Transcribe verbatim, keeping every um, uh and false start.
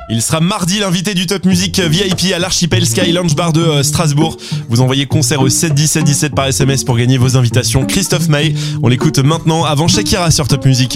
Il sera mardi l'invité du Top Music V I P à l'Archipel Sky Lounge Bar de euh, Strasbourg. Vous envoyez concert au sept dix-sept dix-sept par S M S pour gagner vos invitations. Christophe Maé, on l'écoute maintenant avant Shakira sur Top Music.